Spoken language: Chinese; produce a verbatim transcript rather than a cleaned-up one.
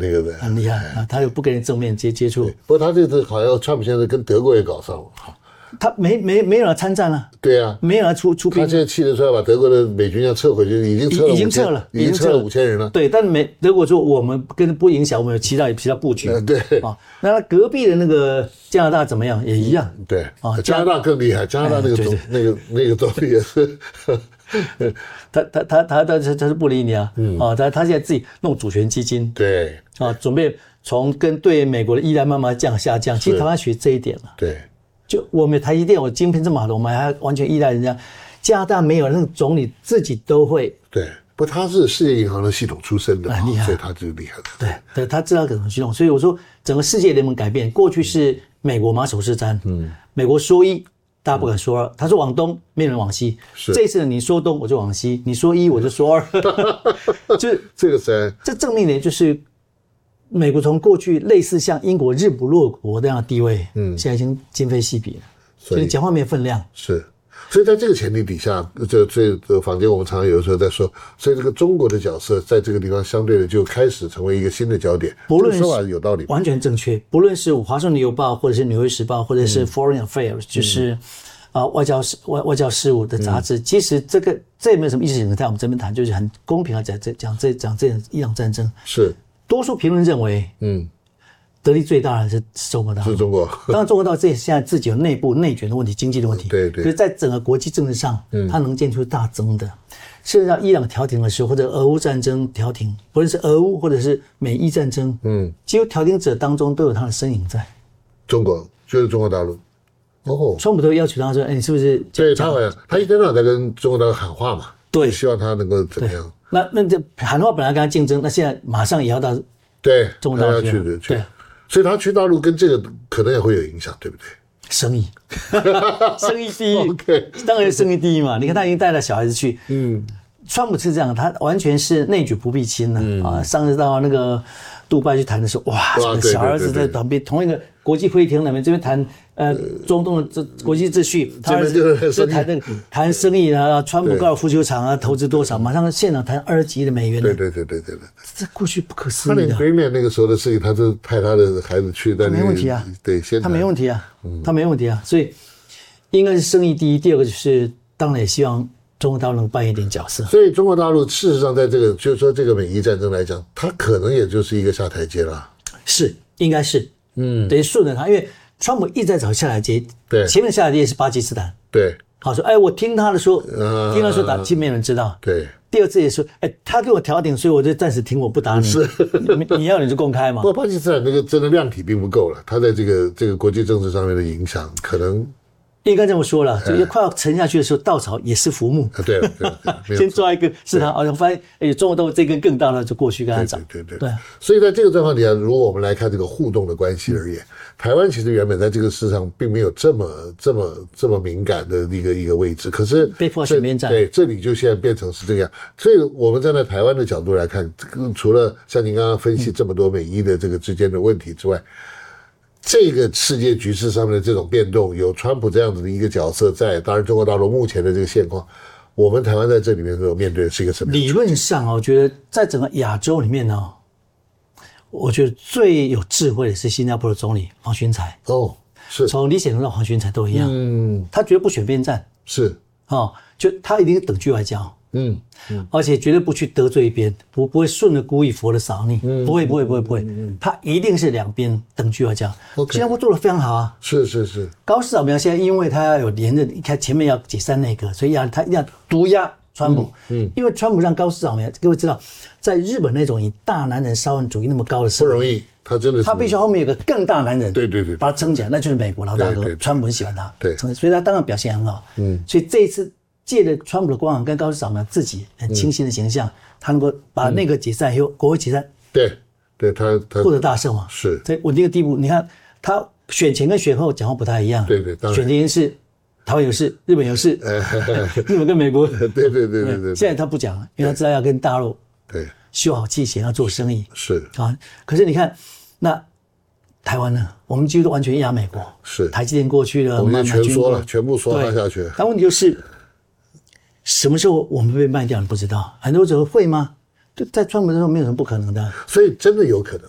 那个人， 很厉害啊！他又不跟人正面接接触。 不过他这次好像川普现在跟德国也搞上了， 他没没没有人参战了。 对啊， 没有人出出兵。 他现在气得出来把德国的美军要撤回去，已经撤了， 已经撤了， 已经撤了五千人了。 对，但美德国说我们跟不影响，我们有其他有其他布局。 对啊，那隔壁的那个加拿大怎么样？也一样。 对啊，加拿大更厉害，加拿大那个总那个那个总理也是。 他他他他他他是不理你啊，嗯啊，他他现在自己弄主权基金， 对啊，准备从跟对美国的依赖慢慢降下降。其实台湾学这一点了， 对， 就我们台积电，我晶片这么好的，我们还完全依赖人家。加拿大没有，那个总理自己都会。 对，不，他是世界银行的系统出身的， 很厉害， 所以他就厉害了。 对对，他知道怎么去弄，所以我说整个世界联盟改变，过去是美国马首是瞻，嗯，美国说一。大家不敢说二，他说往东，没有人往西。这次你说东，我就往西；你说一，我就说二。就是这个是这证明呢，就是美国从过去类似像英国日不落国这样的地位，嗯，现在已经今非昔比了。所以讲话没有分量。 是，所以在这个前提底下，这这这坊间我们常常有的时候在说，所以这个中国的角色在这个地方相对的就开始成为一个新的焦点。 不论是说法有道理， 完全正确。不论是华盛顿邮报，或者是纽约时报，或者是 Foreign Affairs，、嗯、就是啊、呃、外交事外外交事务的杂志、嗯，其实这个这也没有什么意识形态，在我们这边谈就是很公平的讲这讲这讲这伊朗战争。 是， 多数评论认为，嗯。得利最大的是中国大陆， 是中国。 当然，中国大陆这现在自己有内部内卷的问题、经济的问题。 对对。 可是，在整个国际政治上，嗯，它能见出大增的。甚至到伊朗调停的时候，或者俄乌战争调停，不论是俄乌或者是美伊战争，嗯，几乎调停者当中都有他的身影在。 中国就是中国大陆。哦。 川普都要求他说：“哎，你是不是？” 对，他好像他一天到晚在跟中国大陆喊话嘛。 对。 希望他能够怎么样？ 那那这喊话本来跟他竞争，那现在马上也要到对中国大陆去的去。 对。 所以他去大陆跟这个可能也会有影响，对不对？ 生意，生意第一， okay. 当然生意第一嘛。你看他已经带了小孩子去，嗯，川普是这样，他完全是内举不避亲了、嗯、啊。上次到那个杜拜去谈的时候，哇，哇小儿子在旁边同一个国际会议厅里面，这边谈呃中东的这国际秩序，他儿子就谈那个谈生意啊，川普高尔夫球场啊，投资多少，马上现场谈二十几亿的美元。 对对对对对对， 这过去不可思议的。 他连 Greenland 那个时候的事情，他就派他的孩子去，但没问题啊， 对，先他没问题啊，嗯、他没问题啊，所以应该是生意第一，第二个就是当然也希望中国大陆能扮演一点角色。 所以中国大陆事实上在这个就是说这个美伊战争来讲，它可能也就是一个下台阶了。 是，应该是，嗯，等于顺着他，因为川普一直在找下台阶， 对， 前面下台阶是巴基斯坦， 对， 好说，哎，我听他的说，呃、听他说打，其实没有人知道， 对。 第二次也说，哎，他给我调停，所以我就暂时停，我不打你。 是， 你, 你要你就公开嘛。 不过巴基斯坦那个真的量体并不够了，他在这个这个国际政治上面的影响，可能应该这么说了，就快要沉下去的时候，稻草也是浮木。 啊，对了，对了， 先抓一根是他，好像发现哎，中国大陆这根更大了，就过去跟他涨。 对对对对, 对。 所以在这个状况底下，如果我们来看这个互动的关系而言，嗯、台湾其实原本在这个事上并没有这么这么这么敏感的一个一个位置，可是被迫选边站。 对，这里就现在变成是这样。所以我们站在台湾的角度来看，这个除了像您刚刚分析这么多美伊的这个之间的问题之外。嗯这个世界局势上面的这种变动，有川普这样子的一个角色在，当然中国大陆目前的这个现况，我们台湾在这里面所面对的是一个什么样的？ 理论上我觉得在整个亚洲里面呢，我觉得最有智慧的是新加坡的总理黄循财。 哦，是从李显龙到黄循财都一样，嗯，他绝对不选边站， 是哦，就他一定是等距外交。嗯, 嗯，而且绝对不去得罪一边，不不会顺着故意佛的扫你，嗯、不会不会不会不会，嗯、他一定是两边等距外交。 Okay, 新加坡做得非常好啊， 是是是。 高市早苗现在因为他要有连任，看前面要解散内阁，所以要他要毒压川普。嗯, 嗯，因为川普让高市早苗，各位知道，在日本那种以大男人沙文主义那么高的社会不容易，他真的是他必须后面有个更大男人， 对对对， 把他撑起来，那就是美国老大哥， 对对对川普很喜欢他， 对， 所以他当然表现很好。嗯，所以这一次。借着川普的光环跟高市早苗自己很清新的形象，嗯、他能够把那个解散以后，国会解散， 对，对他他获得大胜嘛， 是在稳定的地步。你看他选前跟选后讲话不太一样， 对对，当然选前是台湾有事，日本有事，日本跟美国， 对对对对 对, 对。 现在他不讲，因为他知道要跟大陆对修好气弦，要做生意是啊。可是你看那台湾呢，我们几乎都完全压美国， 是台积电过去了， 我们全缩了，全部缩下去。 但问题就是。什么时候我们被卖掉你不知道，很多时候会吗？就在川普的时候没有什么不可能的， 所以真的有可能。